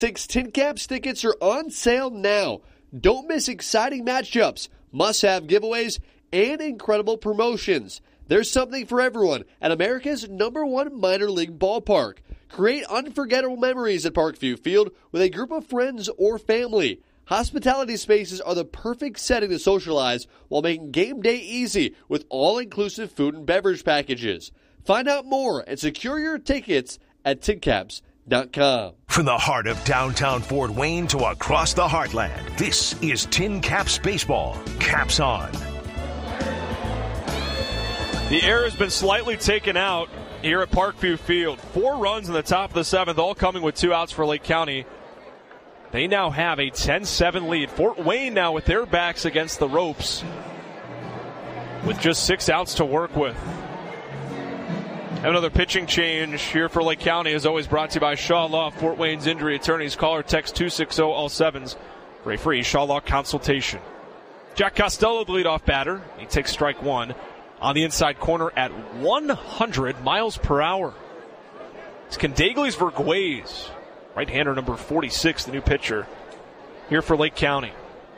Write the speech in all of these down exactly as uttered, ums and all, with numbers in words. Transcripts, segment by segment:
Six Tin Caps tickets are on sale now. Don't miss exciting matchups, must-have giveaways, and incredible promotions. There's something for everyone at America's number one minor league ballpark. Create unforgettable memories at Parkview Field with a group of friends or family. Hospitality spaces are the perfect setting to socialize while making game day easy with all-inclusive food and beverage packages. Find out more and secure your tickets at tin caps dot com. From the heart of downtown Fort Wayne to across the heartland, this is Tin Caps Baseball. Caps on. The air has been slightly taken out here at Parkview Field. Four runs in the top of the seventh, all coming with two outs for Lake County. They now have a ten seven lead. Fort Wayne now with their backs against the ropes with just six outs to work with. Another pitching change here for Lake County is always brought to you by Shaw Law, Fort Wayne's injury attorneys. Call or text two six zero all sevens for a free Shaw Law consultation. Jack Costello, the leadoff batter. He takes strike one on the inside corner at one hundred miles per hour. It's Condagli's Verguez, right-hander number forty-six, the new pitcher here for Lake County.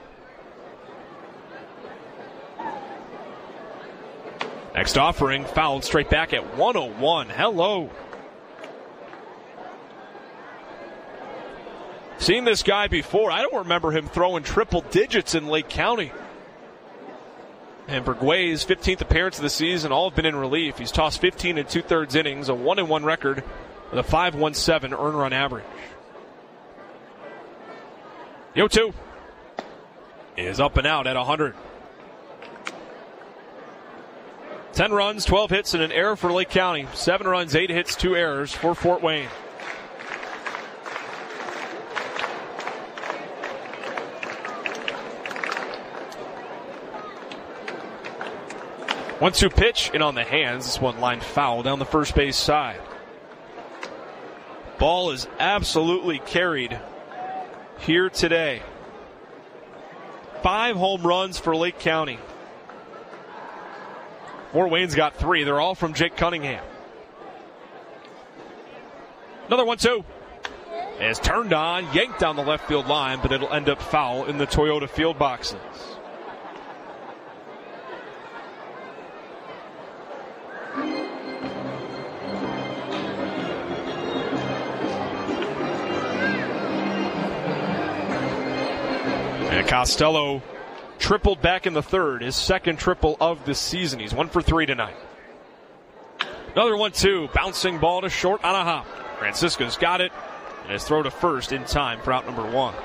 Next offering, fouled straight back at one oh one. Hello. Seen this guy before. I don't remember him throwing triple digits in Lake County. And Verguez, fifteenth appearance of the season, all have been in relief. He's tossed fifteen and two-thirds innings, a one and one record with a five point one seven earned run average. The oh two is up and out at one hundred. ten runs, twelve hits, and an error for Lake County. seven runs, eight hits, two errors for Fort Wayne. one two pitch in on the hands. This one lined foul down the first base side. Ball is absolutely carried here today. Five home runs for Lake County. Fort Wayne's got three. They're all from Jake Cunningham. Another one two. Is turned on, yanked down the left field line, but it'll end up foul in the Toyota field boxes. And Costello tripled back in the third, his second triple of the season. He's one for three tonight. Another one two, bouncing ball to short on a hop. Francisco's got it, and his throw to first in time for out number one.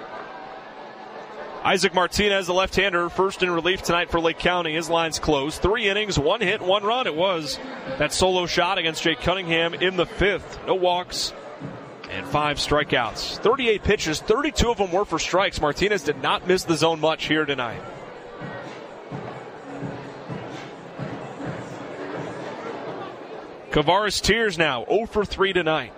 Isaac Martinez, the left-hander, first in relief tonight for Lake County. His line's closed. Three innings, one hit, one run. It was that solo shot against Jake Cunningham in the fifth. No walks and five strikeouts. thirty-eight pitches, thirty-two of them were for strikes. Martinez did not miss the zone much here tonight. Kavaris Tears now oh for three tonight.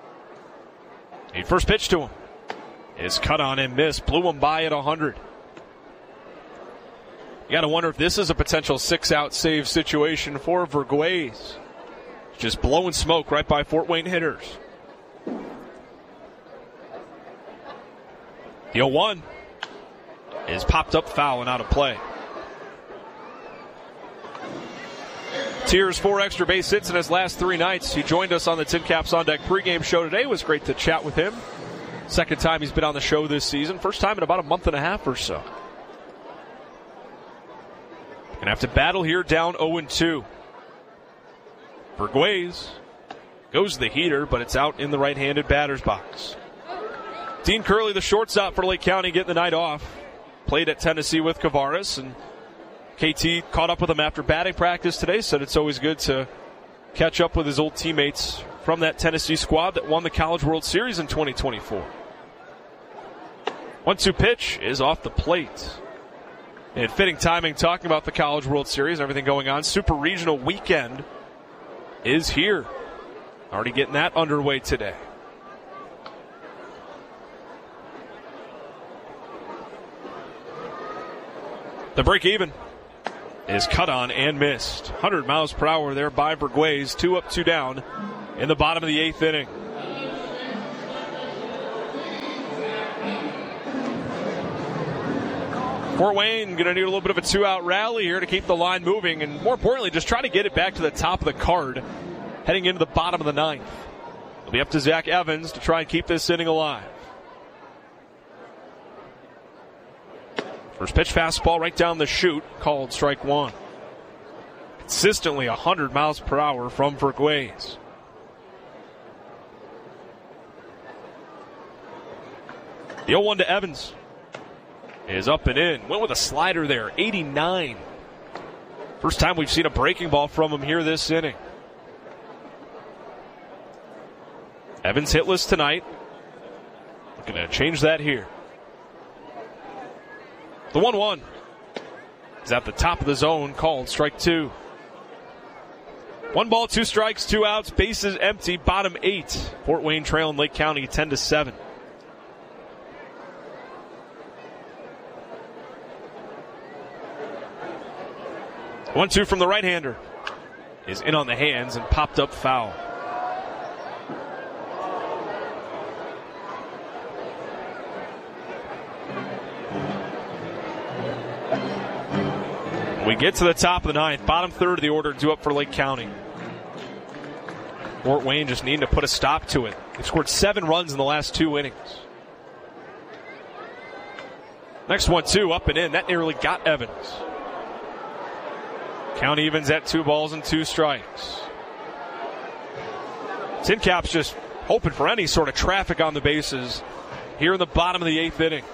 A first pitch to him is cut on and missed. Blew him by at one hundred. You got to wonder if this is a potential six-out save situation for Verguez. Just blowing smoke right by Fort Wayne hitters. The oh one is popped up foul and out of play. Tears four extra base hits in his last three nights. He joined us on the Tin Caps On Deck pregame show today. It was great to chat with him. Second time he's been on the show this season. First time in about a month and a half or so. Gonna have to battle here down oh and two. Verguez goes the heater, but it's out in the right-handed batter's box. Dean Curley, the shortstop for Lake County, getting the night off. Played at Tennessee with Kavaris, and K T caught up with him after batting practice today. Said it's always good to catch up with his old teammates from that Tennessee squad that won the College World Series in twenty twenty-four. one two pitch is off the plate. And fitting timing, talking about the College World Series and everything going on. Super Regional weekend is here. Already getting that underway today. The break even is cut on and missed. one hundred miles per hour there by Verguez. Two up, two down in the bottom of the eighth inning. Fort Wayne going to need a little bit of a two-out rally here to keep the line moving, and more importantly, just try to get it back to the top of the card heading into the bottom of the ninth. It'll be up to Zach Evans to try and keep this inning alive. First pitch fastball right down the chute, called strike one. Consistently one hundred miles per hour from Verquez. The oh one to Evans is up and in. Went with a slider there, eighty-nine. First time we've seen a breaking ball from him here this inning. Evans hitless tonight. Looking to change that here. The one one is at the top of the zone, called strike two. One ball, two strikes, two outs, bases empty, bottom eight. Fort Wayne trailing Lake County ten to seven. one two from the right-hander is in on the hands and popped up foul. We get to the top of the ninth, bottom third of the order due up for Lake County. Fort Wayne just needing to put a stop to it. They've scored seven runs in the last two innings. Next one, two, up and in. That nearly got Evans. Count evens at two balls and two strikes. Tin Caps just hoping for any sort of traffic on the bases here in the bottom of the eighth inning.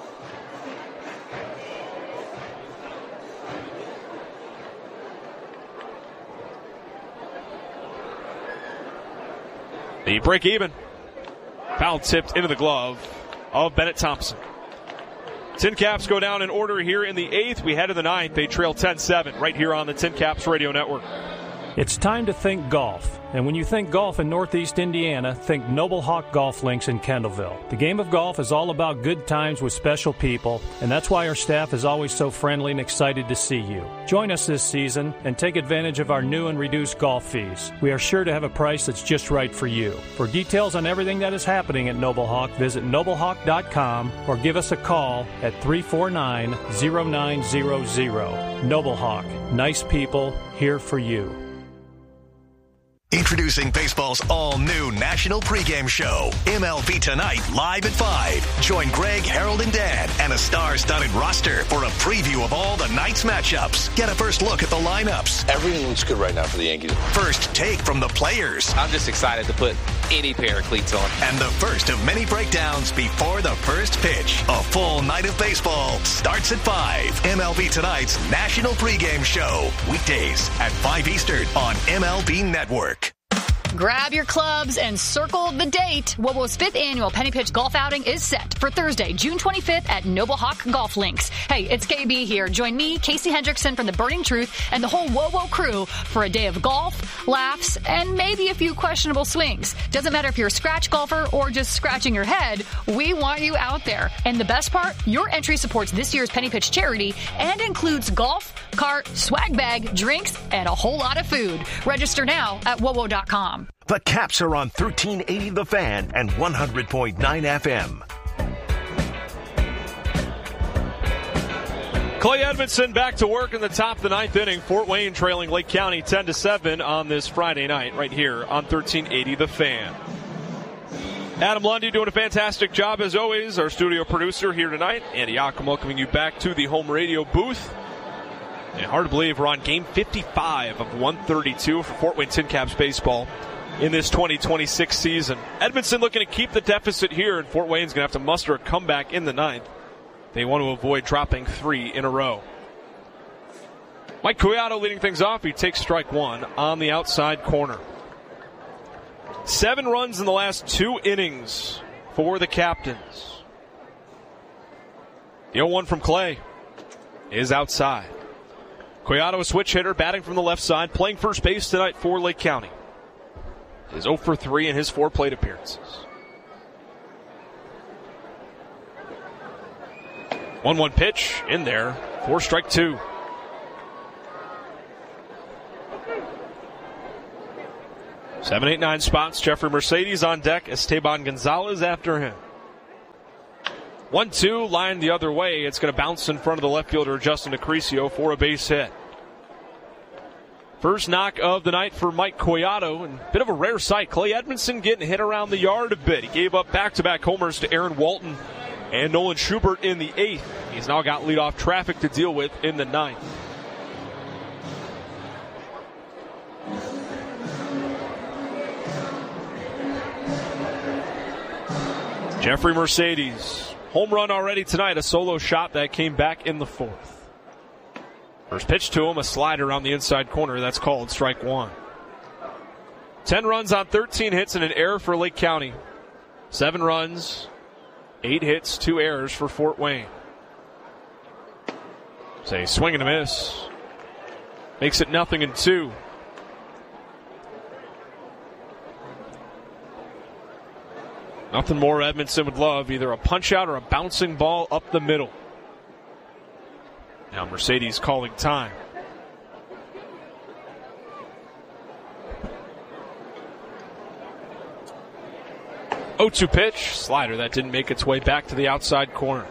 The break even. Foul tipped into the glove of Bennett Thompson. Tin Caps go down in order here in the eighth. We head to the ninth. They trail ten seven right here on the Tin Caps Radio Network. It's time to think golf. And when you think golf in Northeast Indiana, think Noble Hawk Golf Links in Kendallville. The game of golf is all about good times with special people, and that's why our staff is always so friendly and excited to see you. Join us this season and take advantage of our new and reduced golf fees. We are sure to have a price that's just right for you. For details on everything that is happening at Noble Hawk, visit noble hawk dot com or give us a call at three four nine, zero nine zero zero. Noble Hawk, nice people, here for you. Introducing baseball's all-new national pregame show, M L B Tonight, live at five. Join Greg, Harold, and Dan and a star-studded roster for a preview of all the night's matchups. Get a first look at the lineups. Everything looks good right now for the Yankees. First take from the players. I'm just excited to put any pair of cleats on. And the first of many breakdowns before the first pitch. A full night of baseball starts at five. M L B Tonight's national pregame show. Weekdays at five Eastern on M L B Network. Grab your clubs and circle the date. WOWO's fifth annual Penny Pitch Golf Outing is set for Thursday, June twenty-fifth at Noble Hawk Golf Links. Hey, it's K B here. Join me, Casey Hendrickson from The Burning Truth, and the whole WOWO crew for a day of golf, laughs, and maybe a few questionable swings. Doesn't matter if you're a scratch golfer or just scratching your head, we want you out there. And the best part, your entry supports this year's Penny Pitch charity and includes golf, cart, swag bag, drinks, and a whole lot of food. Register now at W O W O dot com. The Caps are on thirteen eighty The Fan and one hundred point nine F M. Clay Edmondson back to work in the top of the ninth inning. Fort Wayne trailing Lake County ten to seven on this Friday night right here on thirteen eighty The Fan. Adam Lundy doing a fantastic job as always. Our studio producer here tonight. Andy Ockham welcoming you back to the home radio booth. And hard to believe we're on game fifty-five of one thirty-two for Fort Wayne Tin Caps baseball in this twenty twenty-six season. Edmondson looking to keep the deficit here, and Fort Wayne's going to have to muster a comeback in the ninth. They want to avoid dropping three in a row. Mike Cuyato leading things off. He takes strike one on the outside corner. Seven runs in the last two innings for the Captains. The oh one from Clay is outside. Cuyato, a switch hitter, batting from the left side, playing first base tonight for Lake County. Is oh for three in his four plate appearances. one one pitch in there for strike two. seven eight nine spots. Jeffrey Mercedes on deck. Esteban Gonzalez after him. one two, line the other way. It's going to bounce in front of the left fielder, Justin Acrisio, for a base hit. First knock of the night for Mike Collado, and a bit of a rare sight. Clay Edmondson getting hit around the yard a bit. He gave up back-to-back homers to Aaron Walton and Nolan Schubert in the eighth. He's now got leadoff traffic to deal with in the ninth. Jeffrey Mercedes, home run already tonight, a solo shot that came back in the fourth. First pitch to him, a slider on the inside corner. That's called strike one. Ten runs on thirteen hits and an error for Lake County. Seven runs, eight hits, two errors for Fort Wayne. Say swing and a miss. Makes it nothing and two. Nothing more Edmondson would love, either a punch out or a bouncing ball up the middle. Now Mercedes calling time. oh two pitch, slider that didn't make its way back to the outside corner.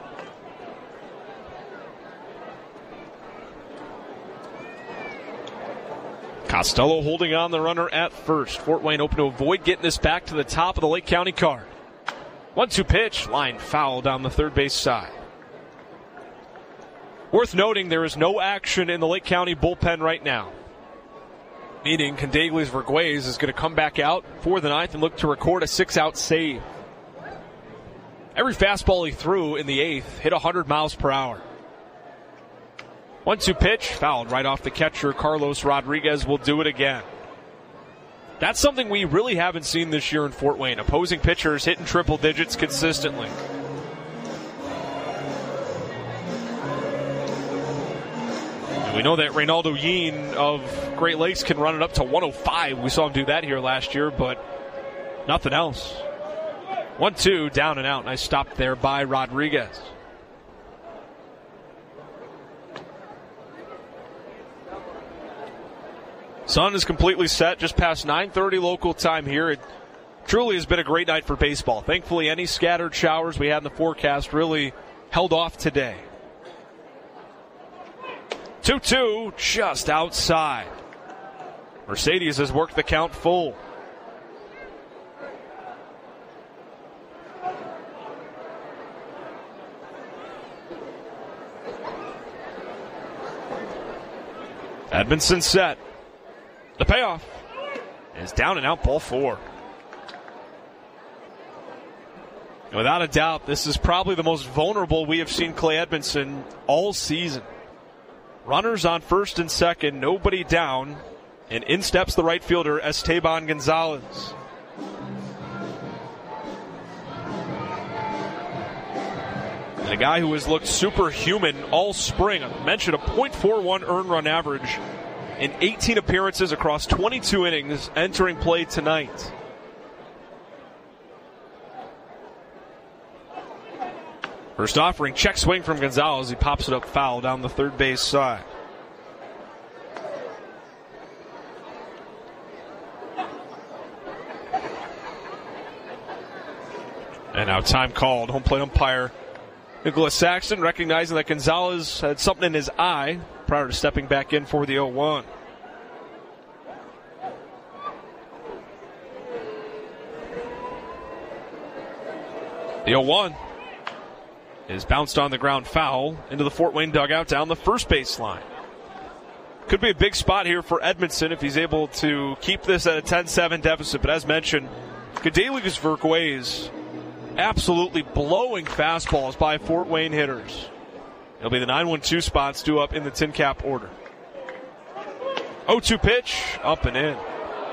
Costello holding on the runner at first. Fort Wayne open to avoid getting this back to the top of the Lake County card. one two pitch, line foul down the third base side. Worth noting, there is no action in the Lake County bullpen right now. Meaning, Candaglias Verguez is going to come back out for the ninth and look to record a six-out save. Every fastball he threw in the eighth hit one hundred miles per hour. one two pitch, fouled right off the catcher. Carlos Rodriguez will do it again. That's something we really haven't seen this year in Fort Wayne. Opposing pitchers hitting triple digits consistently. We know that Reynaldo Yeen of Great Lakes can run it up to one oh five. We saw him do that here last year, but nothing else. one two, down and out. Nice stop there by Rodriguez. Sun is completely set, just past nine thirty local time here. It truly has been a great night for baseball. Thankfully, any scattered showers we had in the forecast really held off today. two two, just outside. Mercedes has worked the count full. Edmondson set. The payoff is down and out, ball four. And without a doubt, this is probably the most vulnerable we have seen Clay Edmondson all season. Runners on first and second, nobody down, and in steps the right fielder, Esteban Gonzalez. And a guy who has looked superhuman all spring. I mentioned a point four one earned run average in eighteen appearances across twenty-two innings entering play tonight. First offering, check swing from Gonzalez. He pops it up foul down the third base side. And now time called. Home plate umpire Nicholas Saxton recognizing that Gonzalez had something in his eye prior to stepping back in for the oh one. The oh one is bounced on the ground foul into the Fort Wayne dugout down the first base line. Could be a big spot here for Edmondson if he's able to keep this at a ten seven deficit. But as mentioned, Candaglias Verguez absolutely blowing fastballs by Fort Wayne hitters. It'll be the nine one two spots due up in the tin cap order. oh two pitch, up and in.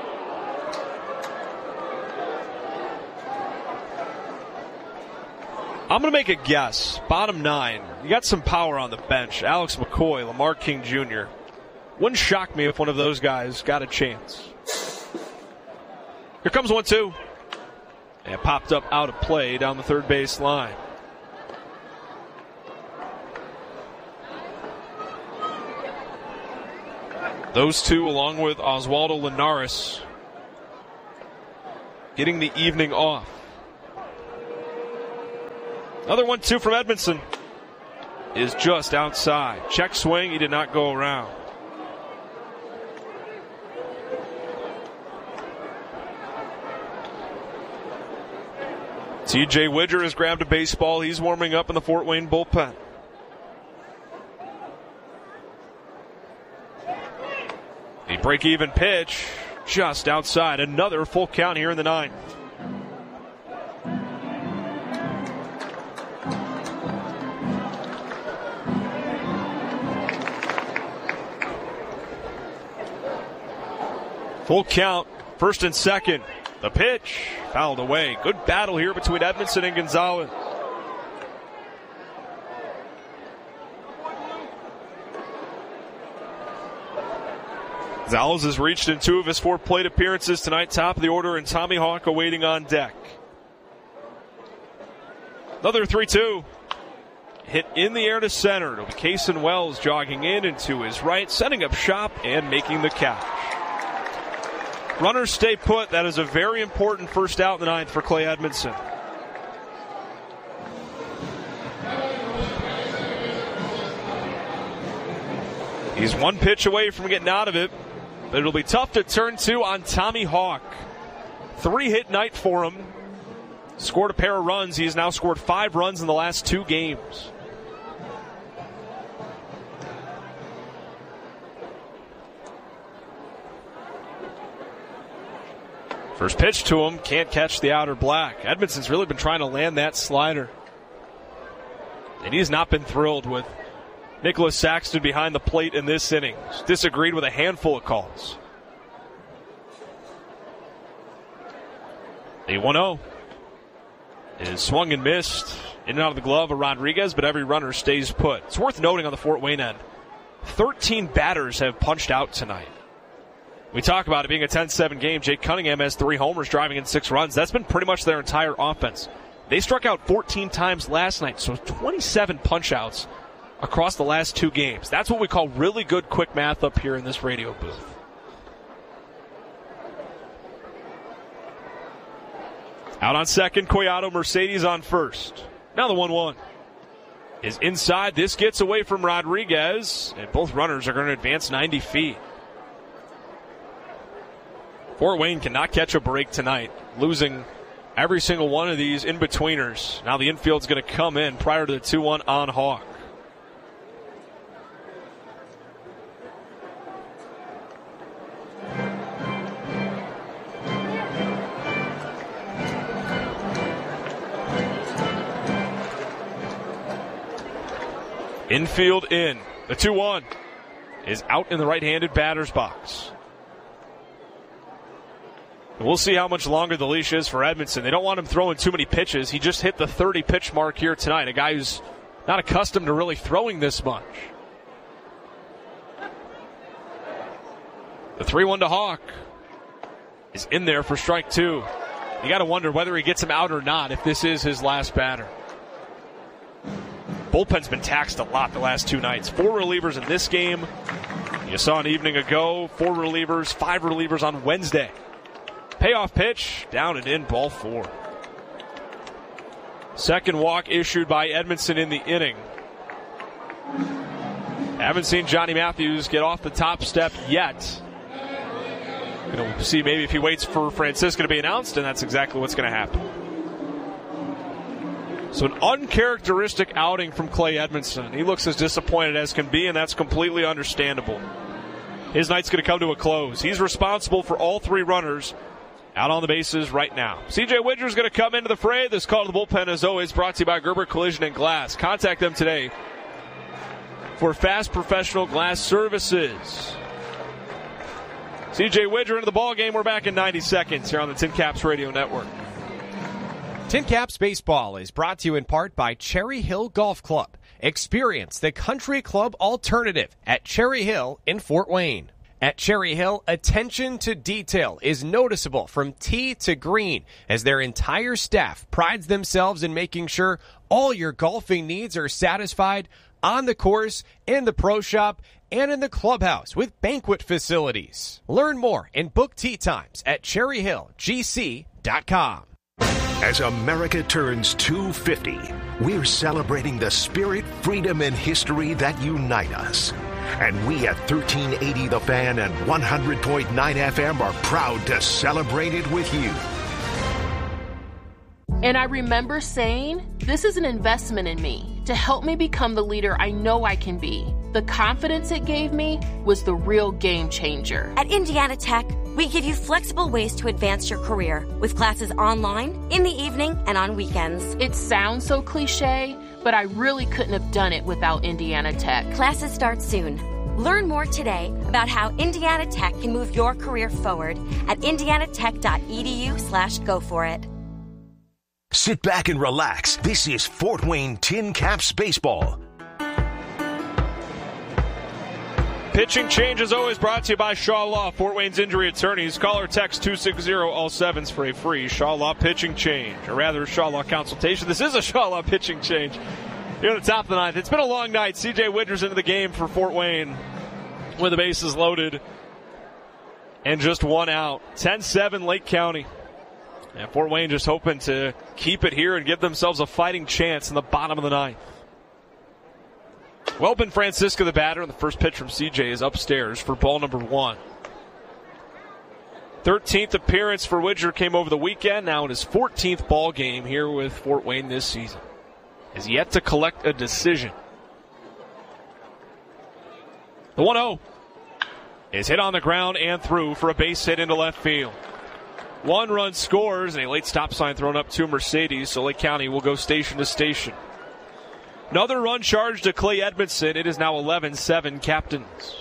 I'm going to make a guess. Bottom nine. You got some power on the bench. Alex McCoy, Lamar King Junior Wouldn't shock me if one of those guys got a chance. Here comes one two. And it popped up out of play down the third base line. Those two, along with Oswaldo Linares, getting the evening off. Another one two from Edmondson is just outside. Check swing, he did not go around. T J Widger has grabbed a baseball. He's warming up in the Fort Wayne bullpen. A break-even pitch just outside. Another full count here in the ninth. Full count, first and second. The pitch fouled away. Good battle here between Edmondson and Gonzalez. Gonzalez has reached in two of his four plate appearances tonight, top of the order, and Tommy Hawk awaiting on deck. Another three two. Hit in the air to center. It'll be Kason Wells jogging in and to his right, setting up shop and making the catch. Runners stay put. That is a very important first out in the ninth for Clay Edmondson. He's one pitch away from getting out of it, but it'll be tough to turn to on Tommy Hawk. Three-hit night for him. Scored a pair of runs. He has now scored five runs in the last two games. First pitch to him, can't catch the outer black. Edmondson's really been trying to land that slider. And he's not been thrilled with Nicholas Saxton behind the plate in this inning. He's disagreed with a handful of calls. A one oh is swung and missed. In and out of the glove of Rodriguez, but every runner stays put. It's worth noting on the Fort Wayne end, thirteen batters have punched out tonight. We talk about it being a ten seven game. Jake Cunningham has three homers, driving in six runs. That's been pretty much their entire offense. They struck out fourteen times last night, so twenty-seven punch-outs across the last two games. That's what we call really good quick math up here in this radio booth. Out on second, Collado, Mercedes on first. Now the one one is inside. This gets away from Rodriguez, and both runners are going to advance ninety feet. Fort Wayne cannot catch a break tonight, losing every single one of these in-betweeners. Now the infield's going to come in prior to the two one on Hawk. Infield in. The two one is out in the right-handed batter's box. We'll see how much longer the leash is for Edmondson. They don't want him throwing too many pitches. He just hit the thirty-pitch mark here tonight, a guy who's not accustomed to really throwing this much. The three one to Hawk is in there for strike two. You got to wonder whether he gets him out or not if this is his last batter. Bullpen's been taxed a lot the last two nights. Four relievers in this game. You saw an evening ago. Four relievers, five relievers on Wednesday. Payoff pitch, down and in, ball four. Second walk issued by Edmondson in the inning. Haven't seen Johnny Matthews get off the top step yet. We'll see maybe if he waits for Francisco to be announced, and that's exactly what's going to happen. So an uncharacteristic outing from Clay Edmondson. He looks as disappointed as can be, and that's completely understandable. His night's going to come to a close. He's responsible for all three runners out on the bases right now. C J Widger's going to come into the fray. This call to the bullpen, as always, brought to you by Gerber Collision and Glass. Contact them today for fast professional glass services. C J Widger into the ball game. We're back in ninety seconds here on the Tin Caps Radio Network. Tin Caps Baseball is brought to you in part by Cherry Hill Golf Club. Experience the country club alternative at Cherry Hill in Fort Wayne. At Cherry Hill, attention to detail is noticeable from tee to green as their entire staff prides themselves in making sure all your golfing needs are satisfied on the course, in the pro shop, and in the clubhouse with banquet facilities. Learn more and book tee times at cherry hill g c dot com. As America turns two hundred fifty, we're celebrating the spirit, freedom, and history that unite us. And we at thirteen eighty The Fan and one hundred point nine F M are proud to celebrate it with you. And I remember saying, this is an investment in me to help me become the leader I know I can be. The confidence it gave me was the real game changer. At Indiana Tech, we give you flexible ways to advance your career with classes online, in the evening, and on weekends. It sounds so cliche, but I really couldn't have done it without Indiana Tech. Classes start soon. Learn more today about how Indiana Tech can move your career forward at indianatech.edu slash go for it. Sit back and relax. This is Fort Wayne Tin Caps Baseball. Pitching change is always brought to you by Shaw Law, Fort Wayne's injury attorneys. Call or text two six zero all sevens for a free Shaw Law pitching change, or rather Shaw Law consultation. This is a Shaw Law pitching change. Here at the top of the ninth. It's been a long night. C J Widger's into the game for Fort Wayne with the bases loaded and just one out. ten seven Lake County. And Fort Wayne just hoping to keep it here and give themselves a fighting chance in the bottom of the ninth. Welpen Francisco, the batter, and the first pitch from C J is upstairs for ball number one. thirteenth appearance for Widger came over the weekend, now in his fourteenth ball game here with Fort Wayne this season. Has yet to collect a decision. The one oh is hit on the ground and through for a base hit into left field. One run scores, and a late stop sign thrown up to Mercedes, so Lake County will go station to station. Another run charged to Clay Edmondson. It is now eleven seven Captains.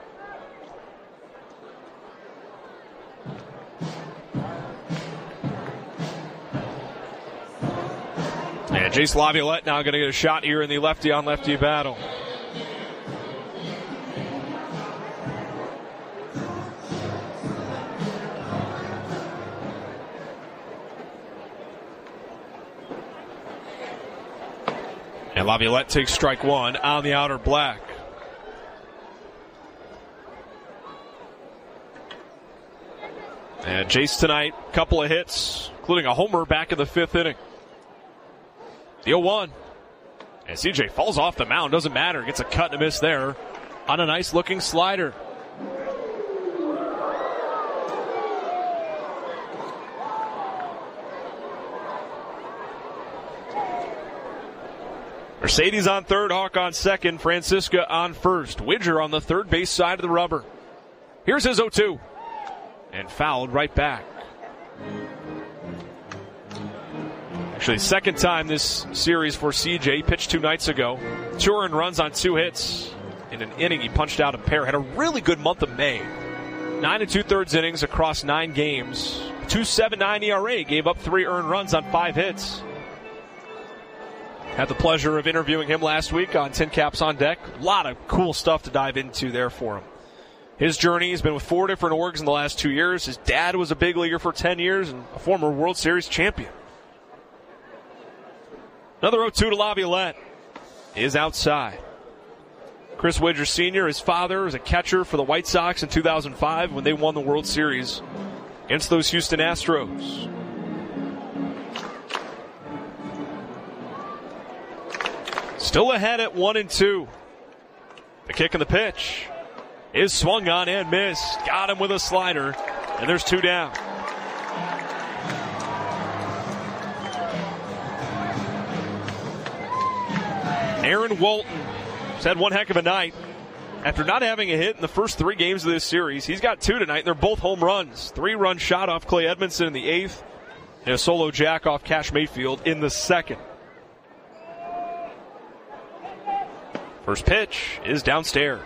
And Jace Laviolette now going to get a shot here in the lefty-on-lefty battle. And Laviolette takes strike one on the outer black. And Jace tonight, couple of hits, including a homer back in the fifth inning. The oh one. And C J falls off the mound. Doesn't matter. Gets a cut and a miss there on a nice-looking slider. Mercedes on third, Hawk on second, Francisca on first. Widger on the third base side of the rubber. Here's his oh two. And fouled right back. Actually, second time this series for C J. He pitched two nights ago. Two earned runs on two hits. In an inning, he punched out a pair. Had a really good month of May. Nine and two-thirds innings across nine games. two point seven nine E R A. Gave up three earned runs on five hits. Had the pleasure of interviewing him last week on Tin Caps on Deck. A lot of cool stuff to dive into there for him. His journey has been with four different orgs in the last two years. His dad was a big leaguer for ten years and a former World Series champion. Another oh two to Laviolette is outside. Chris Widger Senior, his father, was a catcher for the White Sox in two thousand five when they won the World Series against those Houston Astros. Still ahead at one and two. The kick and the pitch is swung on and missed. Got him with a slider, and there's two down. Aaron Walton has had one heck of a night. After not having a hit in the first three games of this series, he's got two tonight, and they're both home runs. Three-run shot off Clay Edmondson in the eighth, and a solo jack off Cash Mayfield in the second. First pitch is downstairs.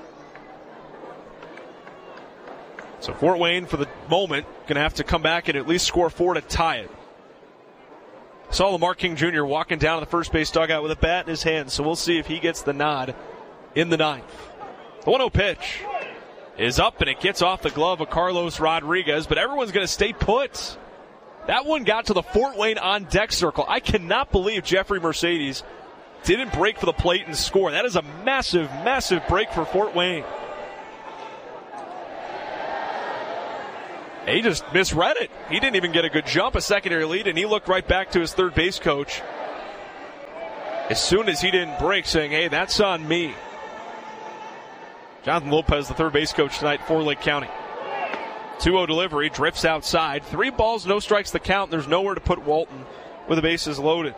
So Fort Wayne, for the moment, going to have to come back and at least score four to tie it. Saw Lamar King Junior walking down to the first base dugout with a bat in his hand, so we'll see if he gets the nod in the ninth. The one oh pitch is up, and it gets off the glove of Carlos Rodriguez, but everyone's going to stay put. That one got to the Fort Wayne on-deck circle. I cannot believe Jeffrey Mercedes didn't break for the plate and score. That is a massive, massive break for Fort Wayne. He just misread it. He didn't even get a good jump, a secondary lead, and he looked right back to his third base coach as soon as he didn't break, saying, hey, that's on me. Jonathan Lopez, the third base coach tonight for Lake County. two oh delivery, drifts outside. Three balls, no strikes the count. There's nowhere to put Walton with the bases loaded.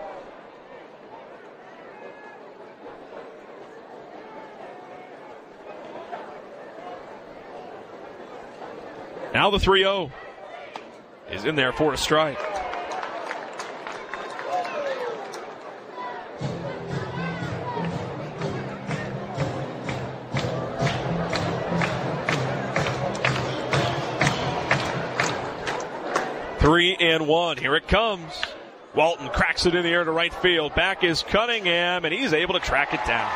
Now the three oh is in there for a strike. Three and one. Here it comes. Walton cracks it in the air to right field. Back is Cunningham, and he's able to track it down.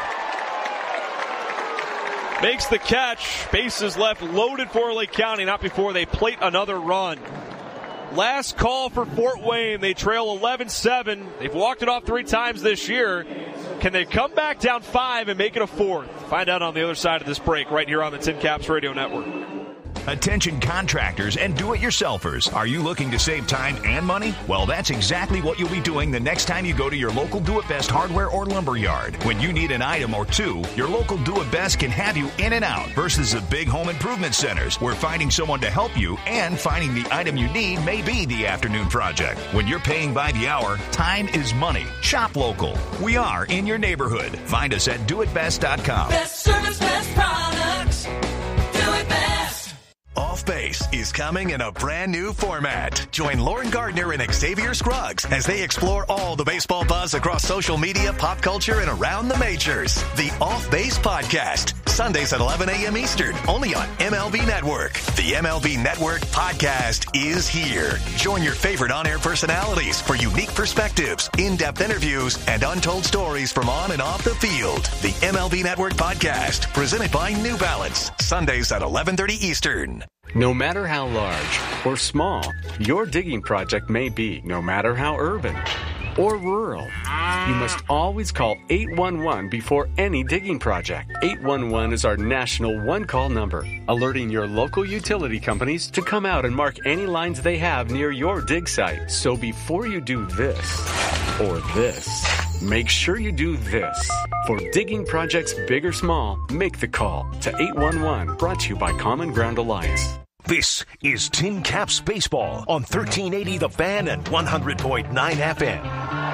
Makes the catch. Bases left loaded for Lake County, not before they plate another run. Last call for Fort Wayne. They trail eleven seven. They've walked it off three times this year. Can they come back down five and make it a fourth? Find out on the other side of this break right here on the Tin Caps Radio Network. Attention contractors and do-it-yourselfers. Are you looking to save time and money? Well, that's exactly what you'll be doing the next time you go to your local Do-It-Best hardware or lumber yard. When you need an item or two, your local Do-It-Best can have you in and out versus the big home improvement centers where finding someone to help you and finding the item you need may be the afternoon project. When you're paying by the hour, time is money. Shop local. We are in your neighborhood. Find us at do it best dot com. Best service, best products. Do it best. Off Base is coming in a brand new format. Join Lauren Gardner and Xavier Scruggs as they explore all the baseball buzz across social media, pop culture, and around the majors. The Off Base Podcast, Sundays at eleven a.m. Eastern, only on M L B Network. The M L B Network Podcast is here. Join your favorite on-air personalities for unique perspectives, in-depth interviews, and untold stories from on and off the field. The M L B Network Podcast, presented by New Balance, Sundays at eleven thirty Eastern. No matter how large or small your digging project may be, no matter how urban or rural, you must always call eight one one before any digging project. eight one one is our national one-call number, alerting your local utility companies to come out and mark any lines they have near your dig site. So before you do this or this, make sure you do this. For digging projects big or small, make the call to eight one one, brought to you by Common Ground Alliance. This is Tin Caps Baseball on thirteen eighty The Fan and one hundred point nine F M.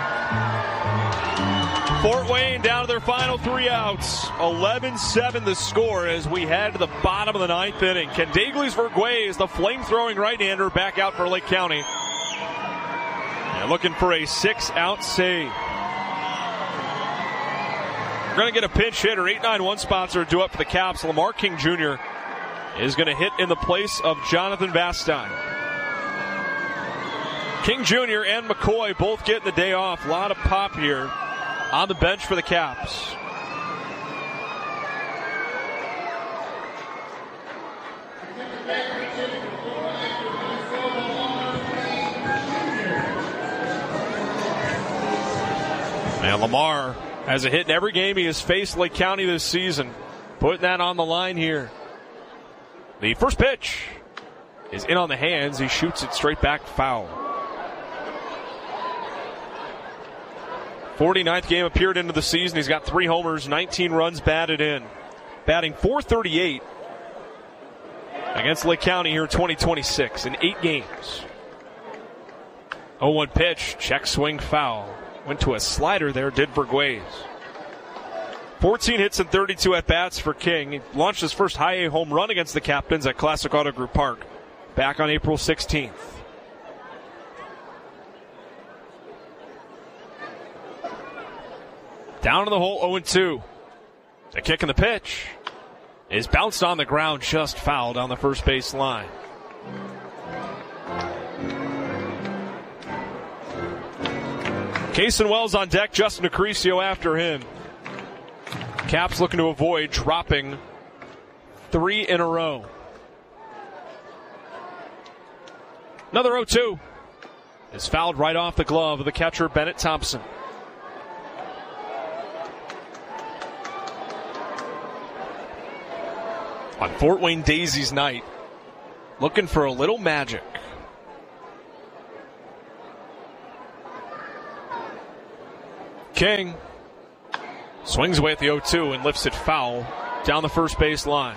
Fort Wayne down to their final three outs. eleven seven the score as we head to the bottom of the ninth inning. Candaigles Verguez, the flame-throwing right-hander, back out for Lake County. And looking for a six-out save. We're going to get a pinch hitter. eight nine one sponsor due up for the Caps. Lamar King Junior is going to hit in the place of Jonathan Vastine. King Junior and McCoy both getting the day off. A lot of pop here on the bench for the Caps. And Lamar has a hit in every game he has faced Lake County this season. Putting that on the line here. The first pitch is in on the hands. He shoots it straight back foul. forty-ninth game appeared into the season. He's got three homers, nineteen runs batted in. Batting four thirty-eight against Lake County here in twenty twenty-six in eight games. oh one pitch, check swing foul. Went to a slider there, did Verguez. fourteen hits and thirty-two at-bats for King. He launched his first high A home run against the Captains at Classic Auto Group Park back on April sixteenth. Down in the hole, oh two. The kick and the pitch is bounced on the ground, just fouled on the first base line. Cason Wells on deck, Justin Acrisio after him. Caps looking to avoid dropping three in a row. Another oh two is fouled right off the glove of the catcher, Bennett Thompson. On Fort Wayne Daisies night, looking for a little magic. King swings away at the oh two and lifts it foul down the first base line.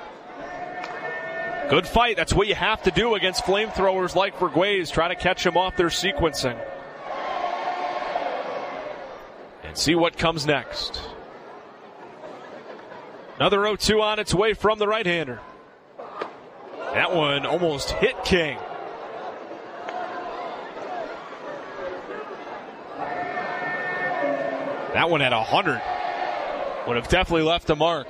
Good fight. That's what you have to do against flamethrowers like Vergues. Try to catch them off their sequencing. And see what comes next. Another oh two on its way from the right-hander. That one almost hit King. That one at one hundred. Would have definitely left a mark.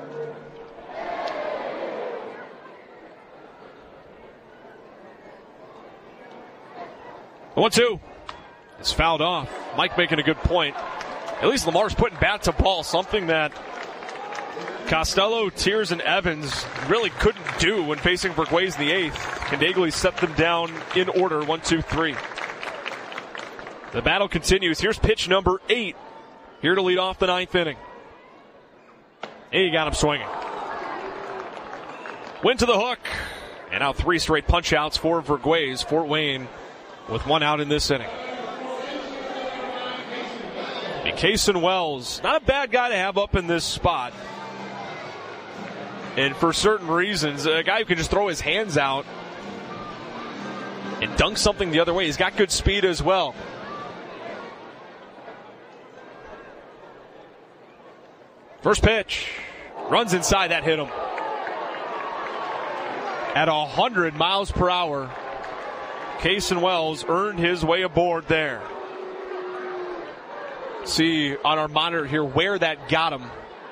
one two. It's fouled off. Mike making a good point. At least Lamar's putting bat to ball, something that Costello, Tiers, and Evans really couldn't do when facing Vergues in the eighth. Candagley set them down in order, one, two, three. The battle continues. Here's pitch number eight. Here to lead off the ninth inning. And he got him swinging. Went to the hook. And now three straight punch outs for Vergues. Fort Wayne with one out in this inning. And Kason Wells, not a bad guy to have up in this spot. And for certain reasons, a guy who can just throw his hands out and dunk something the other way. He's got good speed as well. First pitch. Runs inside. That hit him. At one hundred miles per hour, Kason Wells earned his way aboard there. See on our monitor here where that got him.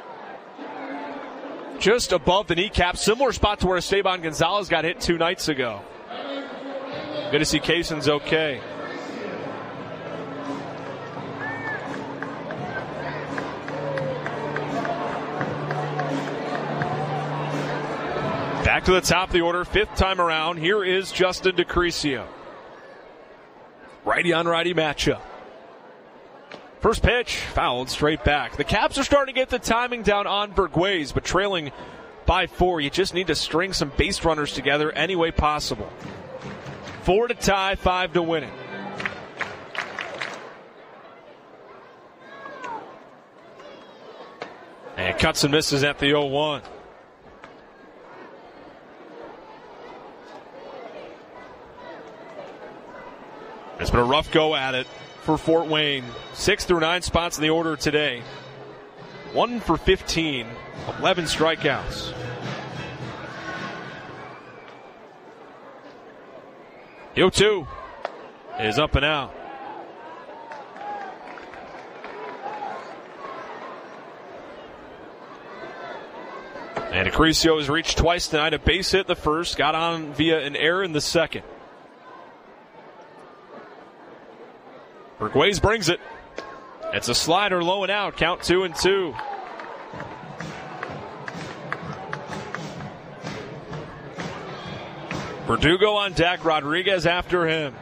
Just above the kneecap. Similar spot to where Esteban Gonzalez got hit two nights ago. Good to see Kason's okay. Back to the top of the order, fifth time around. Here is Justin DeCrisio. Righty on righty matchup. First pitch, fouled straight back. The Caps are starting to get the timing down on Vergues, but trailing by four. You just need to string some base runners together any way possible. Four to tie, five to win it. And cuts and misses at the oh one. It's been a rough go at it for Fort Wayne. Six through nine spots in the order today. One for fifteen, eleven strikeouts. The oh two is up and out. And DeCrisio has reached twice tonight. A base hit the first, got on via an error in the second. Vergues brings it. It's a slider low and out. Count two and two. Verdugo on deck. Rodriguez after him.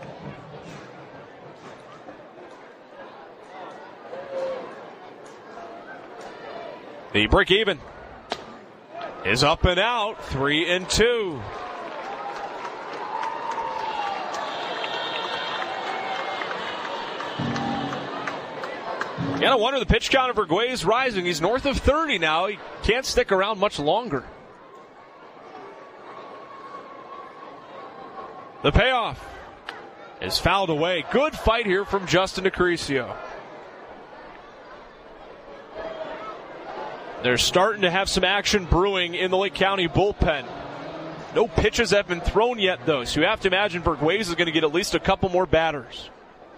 The break even is up and out. Three and two. You gotta wonder, the pitch count of Vergues rising. He's north of thirty now. He can't stick around much longer. The payoff is fouled away. Good fight here from Justin DeCrisio. They're starting to have some action brewing in the Lake County bullpen. No pitches have been thrown yet, though, so you have to imagine Vergues is going to get at least a couple more batters.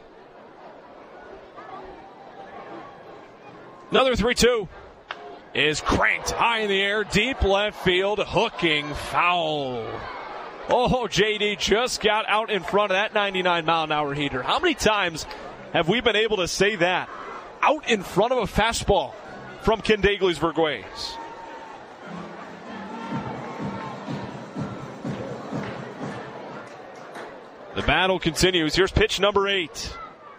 Another three two is cranked high in the air, deep left field, hooking foul. Oh, J D just got out in front of that ninety-nine mile an hour heater. How many times have we been able to say that? Out in front of a fastball from Candagley's Vergues. The battle continues. Here's pitch number eight.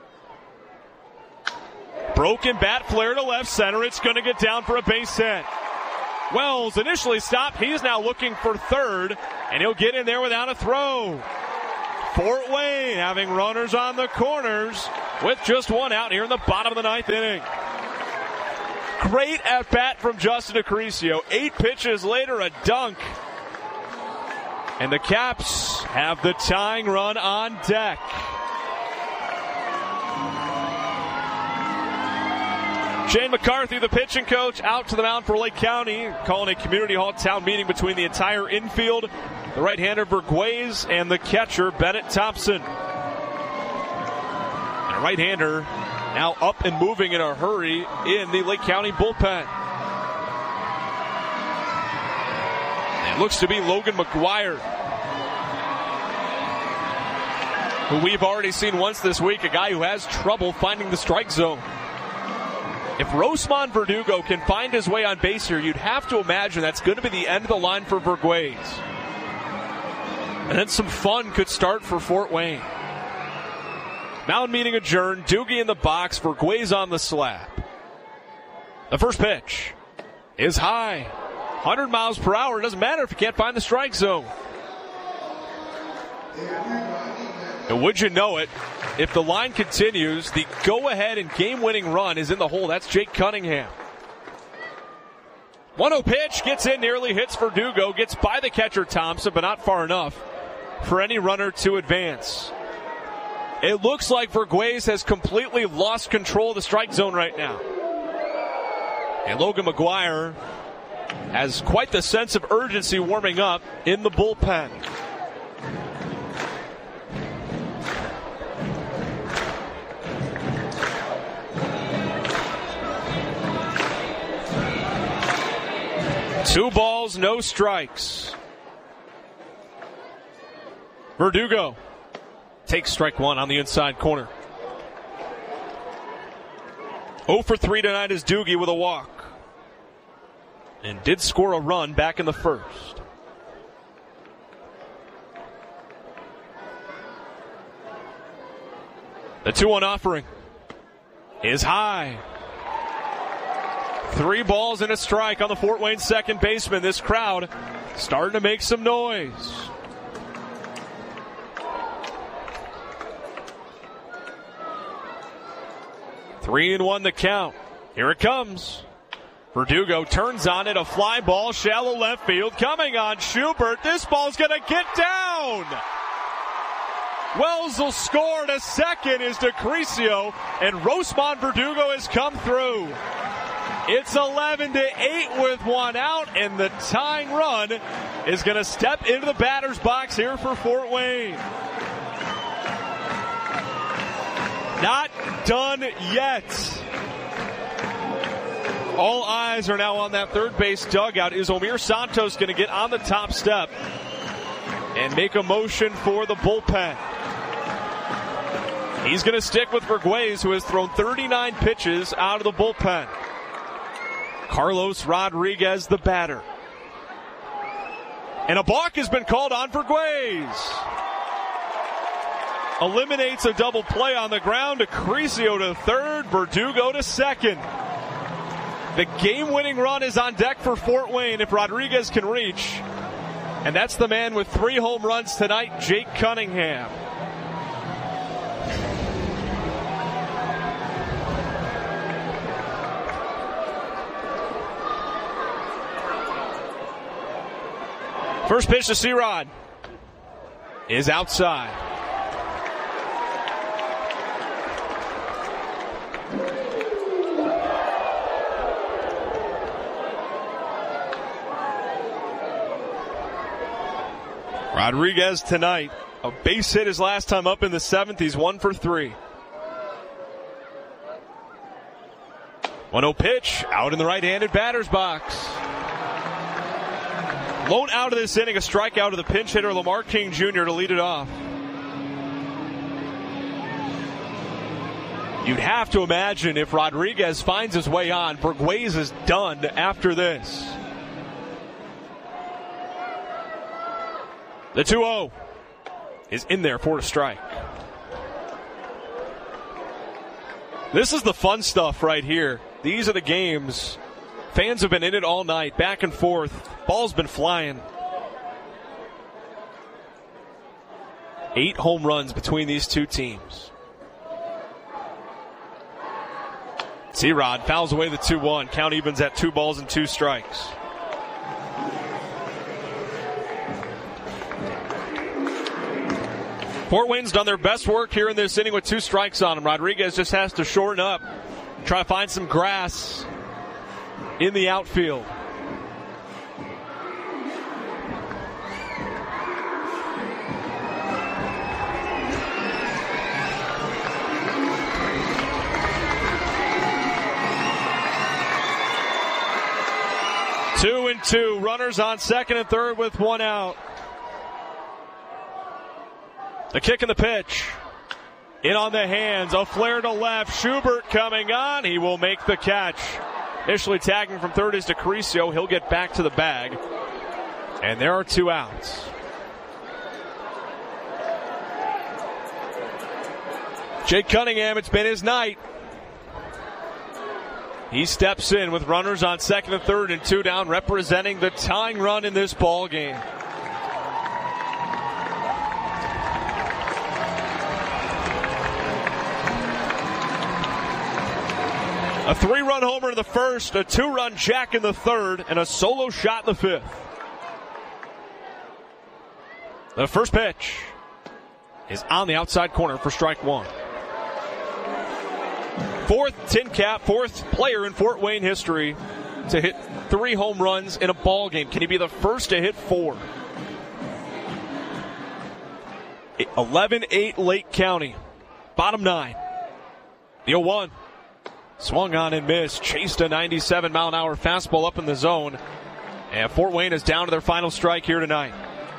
Broken bat flare to left center. It's going to get down for a base hit. Wells initially stopped. He is now looking for third, And he'll get in there without a throw. Fort Wayne having runners on the corners with just one out here in the bottom of the ninth inning. Great at bat from Justin Acaricio. Eight pitches later, a dunk. And the Caps have the tying run on deck. Shane McCarthy, the pitching coach, out to the mound for Lake County, calling a community hall town meeting between the entire infield, the right-hander Verguez, and the catcher Bennett Thompson. And a right-hander now up and moving in a hurry in the Lake County bullpen. It looks to be Logan McGuire, who we've already seen once this week, a guy who has trouble finding the strike zone. If Rosman Verdugo can find his way on base here, you'd have to imagine that's going to be the end of the line for Verguez. And then some fun could start for Fort Wayne. Mound meeting adjourned. Doogie in the box. Verguez on the slab. The first pitch is high. one hundred miles per hour. It doesn't matter if you can't find the strike zone. And would you know it, if the line continues, the go-ahead and game-winning run is in the hole. That's Jake Cunningham. one oh pitch, gets in, nearly hits Verdugo, gets by the catcher Thompson, but not far enough for any runner to advance. It looks like Verguez has completely lost control of the strike zone right now. And Logan McGuire has quite the sense of urgency warming up in the bullpen. Two balls, no strikes. Verdugo takes strike one on the inside corner. oh for three tonight is Doogie with a walk. And did score a run back in the first. The two one offering is high. Three balls and a strike on the Fort Wayne second baseman. This crowd starting to make some noise. Three and one the count. Here it comes. Verdugo turns on it. A fly ball, shallow left field. Coming on Schubert. This ball's going to get down. Wells will score. A second is DeCrisio. And Rosman Verdugo has come through. It's eleven to eight with one out, and the tying run is going to step into the batter's box here for Fort Wayne. Not done yet. All eyes are now on that third base dugout. Is Omir Santos going to get on the top step and make a motion for the bullpen? He's going to stick with Verguez, who has thrown thirty-nine pitches out of the bullpen. Carlos Rodriguez, the batter. And a balk has been called on Verguez. Eliminates a double play on the ground. Acaricio to third, Verdugo to second. The game-winning run is on deck for Fort Wayne if Rodriguez can reach. And that's the man with three home runs tonight, Jake Cunningham. First pitch to C-Rod is outside. Rodriguez tonight, a base hit his last time up in the seventh. He's one for three. one oh pitch, out in the right-handed batter's box. Lone out of this inning, a strikeout to the pinch hitter Lamar King Junior to lead it off. You'd have to imagine if Rodriguez finds his way on, Verguez is done after this. The two oh is in there for a strike. This is the fun stuff right here. These are the games. Fans have been in it all night, back and forth. Ball's been flying. Eight home runs between these two teams. T-Rod fouls away the two one. Count evens at two balls and two strikes. Fort Wayne's done their best work here in this inning with two strikes on him. Rodriguez just has to shorten up, try to find some grass in the outfield. Two and two. Runners on second and third with one out. The kick and the pitch. In on the hands. A flare to left. Schubert coming on. He will make the catch. Initially tagging from third is DeCrisio. He'll get back to the bag. And there are two outs. Jake Cunningham, it's been his night. He steps in with runners on second and third and two down, representing the tying run in this ball game. A three-run homer in the first, a two-run jack in the third, and a solo shot in the fifth. The first pitch is on the outside corner for strike one. Fourth tin cap, fourth player in Fort Wayne history to hit three home runs in a ball game. Can he be the first to hit four? eleven eight Lake County. Bottom nine. The oh one. Swung on and missed. Chased a ninety-seven mile an hour fastball up in the zone. And Fort Wayne is down to their final strike here tonight.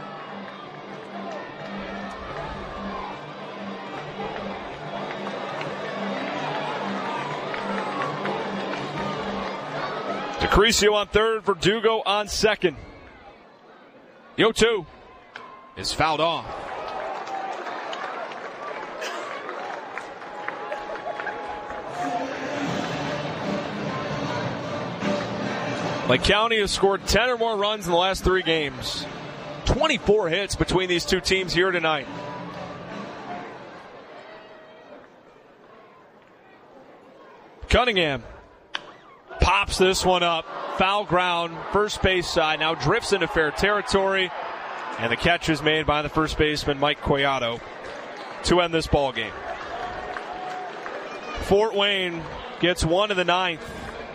DeCrisio on third, Verdugo on second. The oh two is fouled off. Lake County has scored ten or more runs in the last three games. twenty-four hits between these two teams here tonight. Cunningham pops this one up. Foul ground, first base side. Now drifts into fair territory. And the catch is made by the first baseman, Mike Collado, to end this ball game. Fort Wayne gets one in the ninth.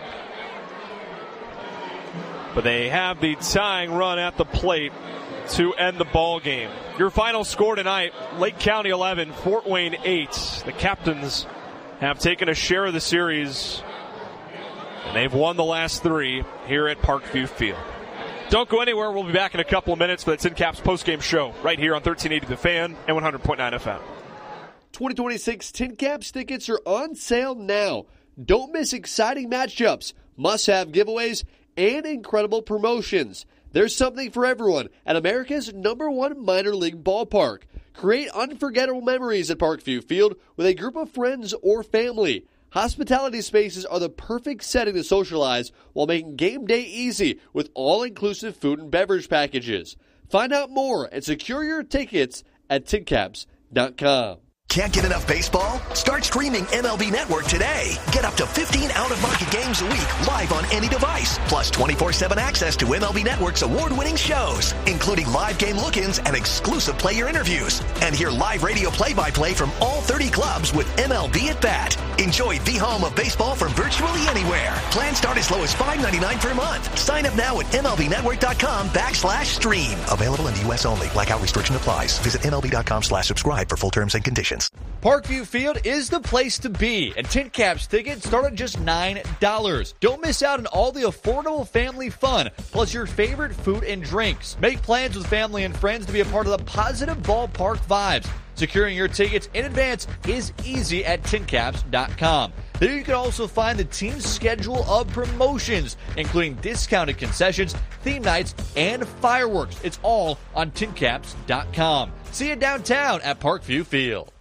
But they have the tying run at the plate to end the ball game. Your final score tonight, Lake County eleven, Fort Wayne eight. The Captains have taken a share of the series, and they've won the last three here at Parkview Field. Don't go anywhere. We'll be back in a couple of minutes for the Tin Caps postgame show right here on thirteen eighty The Fan and one hundred point nine F M. twenty twenty-six Tin Caps tickets are on sale now. Don't miss exciting matchups, must-have giveaways, and incredible promotions. There's something for everyone at America's number one minor league ballpark. Create unforgettable memories at Parkview Field with a group of friends or family. Hospitality spaces are the perfect setting to socialize while making game day easy with all-inclusive food and beverage packages. Find out more and secure your tickets at tin caps dot com. Can't get enough baseball? Start streaming M L B Network today. Get up to fifteen out-of-market games a week live on any device. Plus twenty-four seven access to M L B Network's award-winning shows, including live game look-ins and exclusive player interviews. And hear live radio play-by-play from all thirty clubs with M L B at Bat. Enjoy the home of baseball from virtually anywhere. Plans start as low as five ninety-nine per month. Sign up now at M L B network dot com backslash stream. Available in the U S only. Blackout restriction applies. Visit M L B dot com slash subscribe for full terms and conditions. Parkview Field is the place to be, and Tin Caps tickets start at just nine dollars. Don't miss out on all the affordable family fun, plus your favorite food and drinks. Make plans with family and friends to be a part of the positive ballpark vibes. Securing your tickets in advance is easy at tin caps dot com. There you can also find the team's schedule of promotions, including discounted concessions, theme nights, and fireworks. It's all on tin caps dot com. See you downtown at Parkview Field.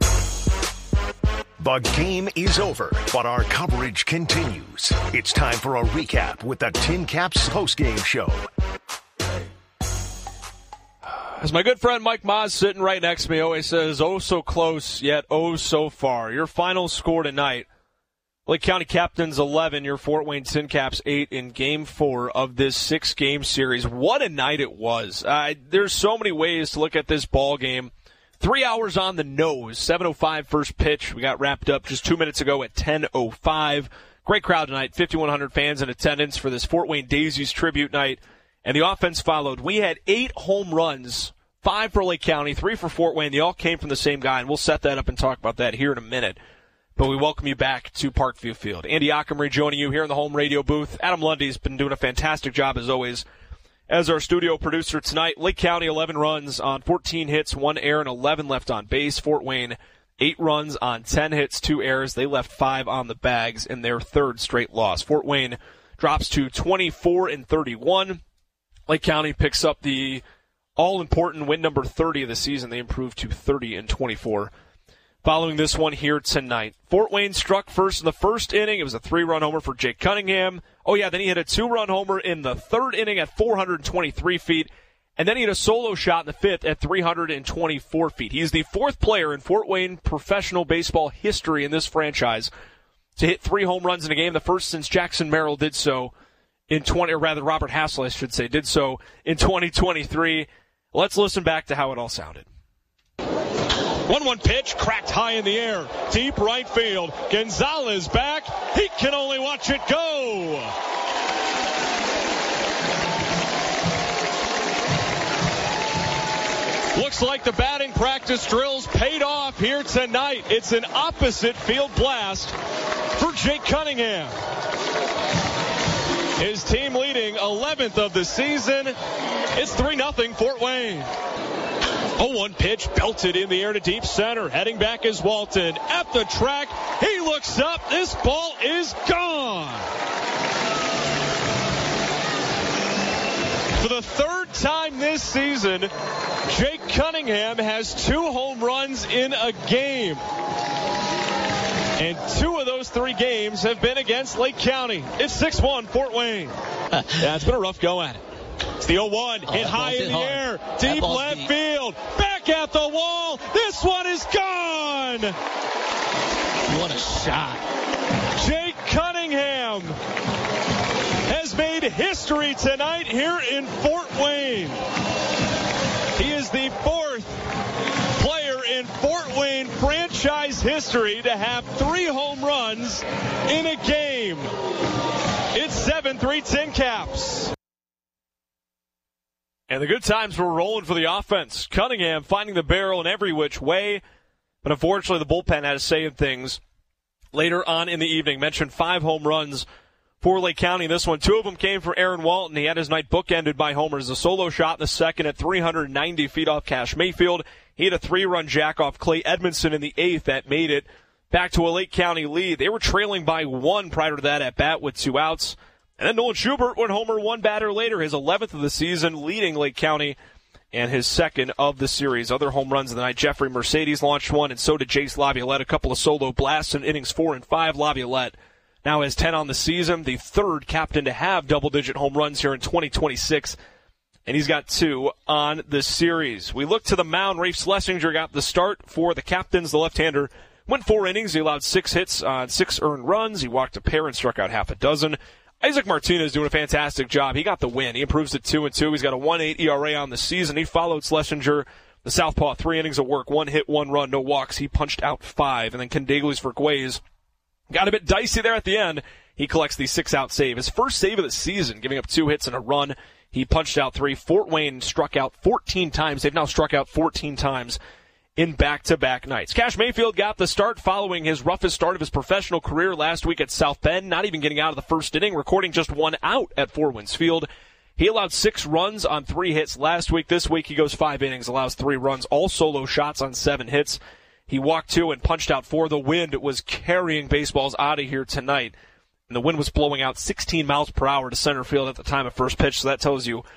The game is over, but our coverage continues. It's time for a recap with the Tin Caps postgame show. As my good friend Mike Moz sitting right next to me always says, oh so close, yet oh so far. Your final score tonight, Lake County Captains eleven, your Fort Wayne Tin Caps eight in game four of this six-game series. What a night it was. Uh, there's so many ways to look at this ball game. Three hours on the nose, seven oh five first pitch. We got wrapped up just two minutes ago at ten oh five. Great crowd tonight, fifty-one hundred fans in attendance for this Fort Wayne Daisies tribute night. And the offense followed. We had eight home runs, five for Lake County, three for Fort Wayne. They all came from the same guy, and we'll set that up and talk about that here in a minute. But we welcome you back to Parkview Field. Andy Ockemery joining you here in the home radio booth. Adam Lundy's been doing a fantastic job, as always, as our studio producer tonight. Lake County, eleven runs on fourteen hits, one error, and eleven left on base. Fort Wayne, eight runs on ten hits, two errors. They left five on the bags in their third straight loss. Fort Wayne drops to twenty-four and thirty-one. Lake County picks up the all-important win number thirty of the season. They improved to thirty and twenty-four. Following this one here tonight, Fort Wayne struck first in the first inning. It was a three-run homer for Jake Cunningham. Oh, yeah, then he hit a two-run homer in the third inning at four hundred twenty-three feet. And then he had a solo shot in the fifth at three hundred twenty-four feet. He's the fourth player in Fort Wayne professional baseball history in this franchise to hit three home runs in a game. The first since Jackson Merrill did so in twenty, or rather Robert Hassel, I should say, did so in twenty twenty-three. Let's listen back to how it all sounded. one one pitch, cracked high in the air, deep right field. Gonzalez back. He can only watch it go. Looks like the batting practice drills paid off here tonight. It's an opposite field blast for Jake Cunningham. His team leading eleventh of the season. It's three nothing Fort Wayne. oh one pitch belted in the air to deep center. Heading back is Walton. At the track, he looks up. This ball is gone. For the third time this season, Jake Cunningham has two home runs in a game. And two of those three games have been against Lake County. It's six one Fort Wayne. Yeah, it's been a rough go at it. It's the oh one, oh, hit high in the hard. air, deep left deep. field, back at the wall. This one is gone. What a shot. Jake Cunningham has made history tonight here in Fort Wayne. He is the fourth player in Fort Wayne franchise history to have three home runs in a game. It's seven three Tin Caps. And the good times were rolling for the offense. Cunningham finding the barrel in every which way. But unfortunately, the bullpen had a say in things later on in the evening. Mentioned five home runs for Lake County. This one, two of them came from Aaron Walton. He had his night bookended by homers. A solo shot in the second at three hundred ninety feet off Cash Mayfield. He had a three-run jack off Clay Edmondson in the eighth that made it back to a Lake County lead. They were trailing by one prior to that at bat with two outs. And then Nolan Schubert went homer one batter later, his eleventh of the season, leading Lake County, and his second of the series. Other home runs of the night, Jeffrey Mercedes launched one, and so did Jace Laviolette. A couple of solo blasts in innings four and five. Laviolette now has ten on the season, the third captain to have double-digit home runs here in twenty twenty-six, and he's got two on the series. We look to the mound. Rafe Schlesinger got the start for the captains. The left-hander went four innings. He allowed six hits on six earned runs. He walked a pair and struck out half a dozen. Isaac Martinez doing a fantastic job. He got the win. He improves to two and two. He's got a one point eight E R A on the season. He followed Schlesinger, the southpaw, three innings of work, one hit, one run, no walks. He punched out five. And then Condagli's for Guays got a bit dicey there at the end. He collects the six-out save. His first save of the season, giving up two hits and a run. He punched out three. Fort Wayne struck out fourteen times. They've now struck out fourteen times in back-to-back nights. Cash Mayfield got the start following his roughest start of his professional career last week at South Bend, not even getting out of the first inning, recording just one out at Four Winds Field. He allowed six runs on three hits last week. This week he goes five innings, allows three runs, all solo shots on seven hits. He walked two and punched out four. The wind was carrying baseballs out of here tonight, and the wind was blowing out sixteen miles per hour to center field at the time of first pitch, so that tells you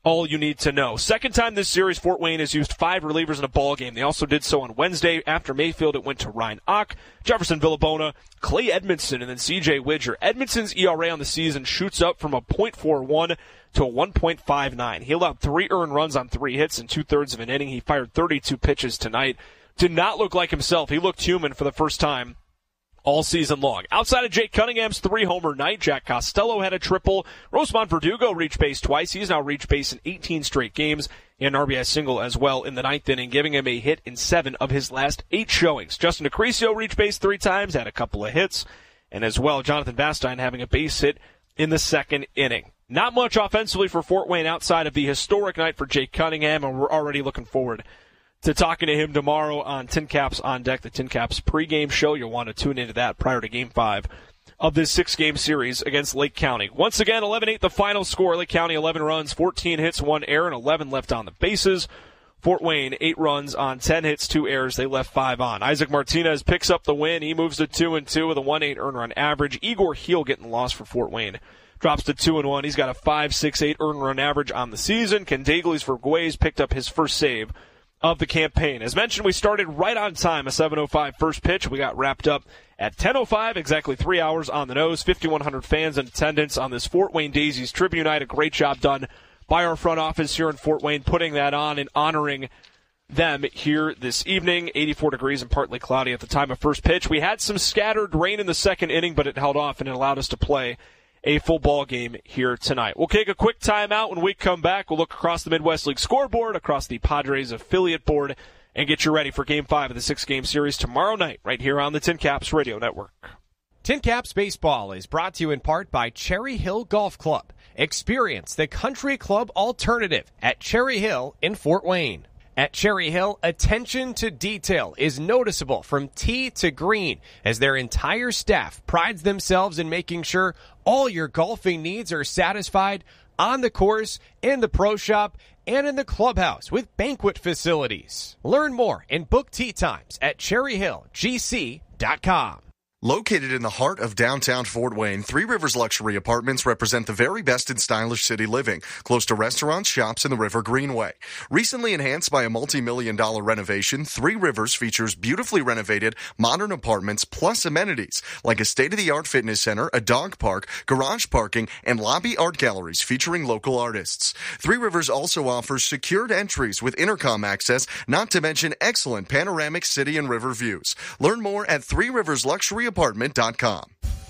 all you need to know. Second time this series, Fort Wayne has used five relievers in a ball game. They also did so on Wednesday. After Mayfield, it went to Ryan Ock, Jefferson Villabona, Clay Edmondson, and then C J Widger. Edmondson's E R A on the season shoots up from a point four one to a one point five nine. He allowed three earned runs on three hits in two-thirds of an inning. He fired thirty-two pitches tonight. Did not look like himself. He looked human for the first time all season long. Outside of Jake Cunningham's three-homer night, Jack Costello had a triple. Rosemont Verdugo reached base twice. He's now reached base in eighteen straight games, and an R B I single as well in the ninth inning, giving him a hit in seven of his last eight showings. Justin Acrisio reached base three times, had a couple of hits, and as well, Jonathan Vastine having a base hit in the second inning. Not much offensively for Fort Wayne outside of the historic night for Jake Cunningham, and we're already looking forward to talking to him tomorrow on Tin Caps on Deck, the Tin Caps pregame show. You'll want to tune into that prior to Game five of this six-game series against Lake County. Once again, eleven eight the final score. Lake County, eleven runs, fourteen hits, one error, and eleven left on the bases. Fort Wayne, eight runs on ten hits, two errors. They left five on. Isaac Martinez picks up the win. He moves to two and two with a one point eight earned run average. Igor Heel getting lost for Fort Wayne drops to two and one. He's got a five point six eight earned run average on the season. Ken Daglies for Guays picked up his first save of the campaign. As mentioned, we started right on time, a seven oh five first pitch. We got wrapped up at ten oh five, exactly three hours on the nose. fifty-one hundred fans in attendance on this Fort Wayne Daisies Tribute Night. A great job done by our front office here in Fort Wayne, putting that on and honoring them here this evening. eighty-four degrees and partly cloudy at the time of first pitch. We had some scattered rain in the second inning, but it held off and it allowed us to play a full ball game here tonight. We'll take a quick timeout. When we come back, we'll look across the Midwest League scoreboard, across the Padres affiliate board, and get you ready for Game five of the six-game series tomorrow night right here on the Tin Caps Radio Network. Tin Caps Baseball is brought to you in part by Cherry Hill Golf Club. Experience the country club alternative at Cherry Hill in Fort Wayne. At Cherry Hill, attention to detail is noticeable from tee to green as their entire staff prides themselves in making sure all your golfing needs are satisfied on the course, in the pro shop, and in the clubhouse with banquet facilities. Learn more and book tee times at cherry hill g c dot com. Located in the heart of downtown Fort Wayne, Three Rivers Luxury Apartments represent the very best in stylish city living, close to restaurants, shops, and the River Greenway. Recently enhanced by a multi-million dollar renovation, Three Rivers features beautifully renovated, modern apartments plus amenities like a state-of-the-art fitness center, a dog park, garage parking, and lobby art galleries featuring local artists. Three Rivers also offers secured entries with intercom access, not to mention excellent panoramic city and river views. Learn more at three rivers luxury apartment dot com.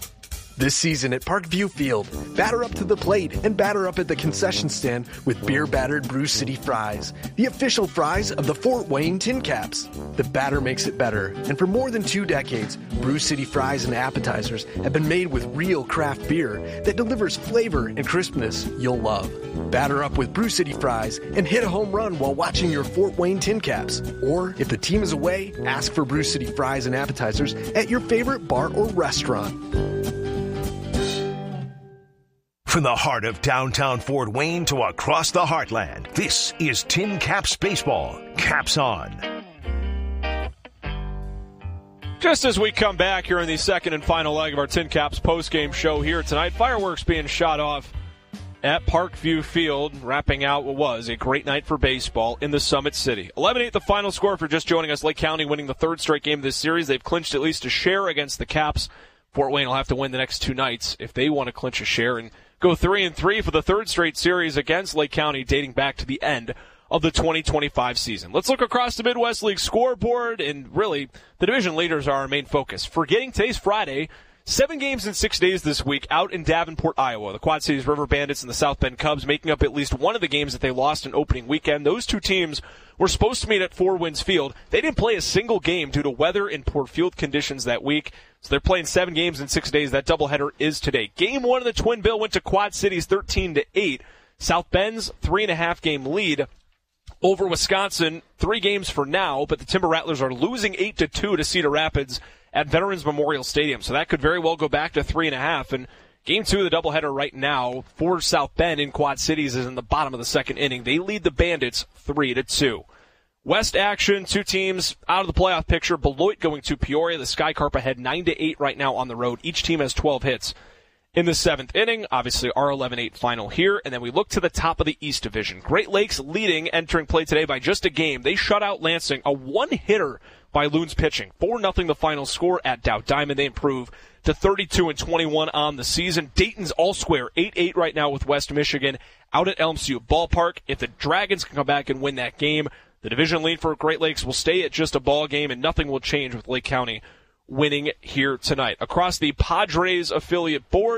This season at Parkview Field, batter up to the plate and batter up at the concession stand with beer-battered Brew City Fries, the official fries of the Fort Wayne Tin Caps. The batter makes it better, and for more than two decades, Brew City Fries and appetizers have been made with real craft beer that delivers flavor and crispness you'll love. Batter up with Brew City Fries and hit a home run while watching your Fort Wayne Tin Caps. Or, if the team is away, ask for Brew City Fries and appetizers at your favorite bar or restaurant. From the heart of downtown Fort Wayne to across the heartland, this is Tin Caps Baseball. Caps on. Just as we come back here in the second and final leg of our Tin Caps postgame show here tonight, fireworks being shot off at Parkview Field, wrapping out what was a great night for baseball in the Summit City. eleven eight the final score for just joining us. Lake County winning the third straight game of this series. They've clinched at least a share against the Caps. Fort Wayne will have to win the next two nights if they want to clinch a share and go three and three for the third straight series against Lake County, dating back to the end of the twenty twenty-five season. Let's look across the Midwest League scoreboard, and really, the division leaders are our main focus. Forgetting today's Friday, seven games in six days this week out in Davenport, Iowa. The Quad Cities River Bandits and the South Bend Cubs making up at least one of the games that they lost in opening weekend. Those two teams were supposed to meet at Four Winds Field. They didn't play a single game due to weather and poor field conditions that week. So they're playing seven games in six days. That doubleheader is today. Game one of the Twin Bill went to Quad Cities thirteen to eight. South Bend's three and a half game lead over Wisconsin. Three games for now, but the Timber Rattlers are losing eight to two to Cedar Rapids at Veterans Memorial Stadium. So that could very well go back to three and a half. And game two of the doubleheader right now for South Bend in Quad Cities is in the bottom of the second inning. They lead the Bandits three to two. West action, two teams out of the playoff picture. Beloit going to Peoria. The Sky Carp ahead nine to eight right now on the road. Each team has twelve hits. in the seventh inning. Obviously, our eleven eight final here. And then we look to the top of the East Division. Great Lakes leading, entering play today by just a game. They shut out Lansing, a one-hitter by Loons pitching. four nothing the final score at Dow Diamond. They improve to thirty-two and twenty-one on the season. Dayton's all square, eight eight right now with West Michigan out at Elm Sioux Ballpark. If the Dragons can come back and win that game, the division lead for Great Lakes will stay at just a ball game, and nothing will change with Lake County winning here tonight. Across the Padres affiliate board,